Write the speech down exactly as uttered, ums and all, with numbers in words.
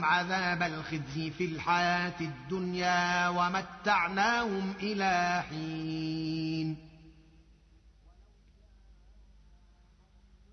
عذاب الخزي في الحياة الدنيا ومتعناهم إلى حين